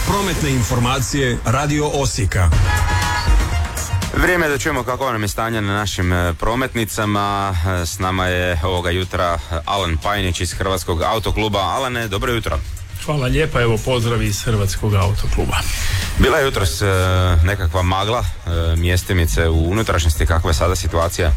Prometne informacije Radio Osijeka. Vrijeme je da čujemo kako nam je stanje na našim prometnicama. S nama je ovoga jutra Alen Pajnić iz Hrvatskog autokluba. Alene, dobro jutro. Hvala lijepa, evo pozdrav iz Hrvatskog autokluba. Bila je jutros nekakva magla, mjestimice u unutrašnjosti, kakva je sada situacija?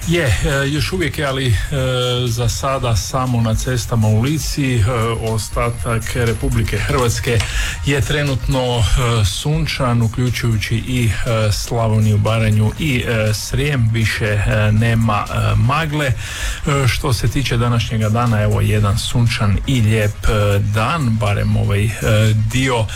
Još uvijek je, ali za sada samo na cestama u Lici. Ostatak Republike Hrvatske je trenutno sunčan, uključujući i Slavoniju, Baranju i Srijem. Više nema magle. Što se tiče današnjega dana, evo jedan sunčan i lijep dan, barem ovaj dio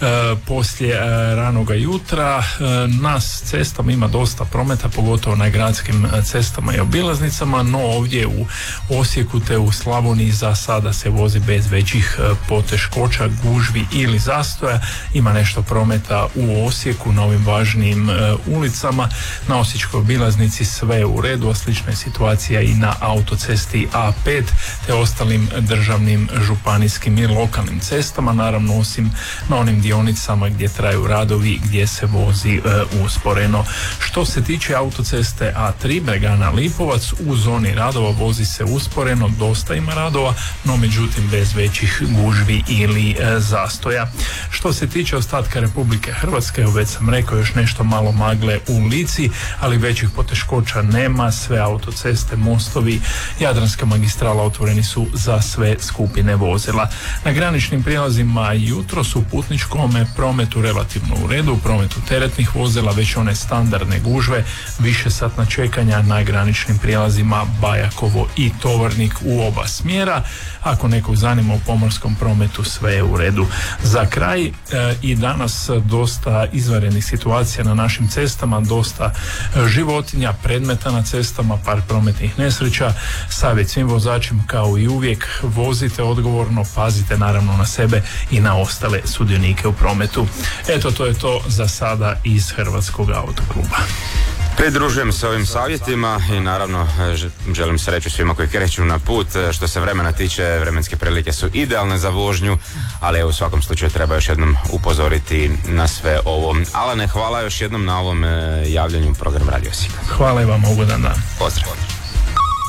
poslije ranoga jutra. Na cestama ima dosta prometa, pogotovo na gradskim cestama i obilaznicama, no ovdje u Osijeku te u Slavoniji za sada se vozi bez većih poteškoća, gužvi ili zastoja. Ima nešto prometa u Osijeku na ovim važnijim ulicama. Na osječkoj obilaznici sve je u redu, a slična je situacija i na autocesti A5 te ostalim državnim, županijskim i lokalnim cestama, naravno osim na onim dionicama gdje traju radovi, gdje se vozi usporeno. Što se tiče autoceste A3 Bregana Lipovac, u zoni radova vozi se usporeno, dosta ima radova, no međutim bez većih gužvi ili zastoja. Što se tiče ostatka Republike Hrvatske, već sam rekao, još nešto malo magle u Lici, ali većih poteškoća nema. Sve autoceste, mostovi, Jadranska magistrala otvoreni su za sve skupine vozila. Na graničnim prijelazima jutro su u putničkom prometu relativno u redu, u prometu teretnih vozila već one standardne gužve, višesatna čekanja na graničnim prijelazima Bajakovo i Tovarnik u oba smjera. Ako nekog zanima u pomorskom prometu, sve je u redu. Za kraj, i danas dosta izvanrednih situacija na našim cestama, dosta životinja, predmeta na cestama, par prometnih nesreća. Savjet svim vozačima, kao i uvijek, vozite odgovorno, pazite naravno na sebe i na ostale sudionike u prometu. Eto, to je to za sada iz Hrvatskog autokluba. Pridružujem se ovim savjetima i naravno želim sreću svima koji kreću na put. Što se vremena tiče, vremenske prilike su idealne za vožnju, ali evo, u svakom slučaju treba još jednom upozoriti na sve ovo. Alene, hvala još jednom na ovom javljanju u program Radio Osijek. Hvala i vam, ugodan dan. Pozdrav.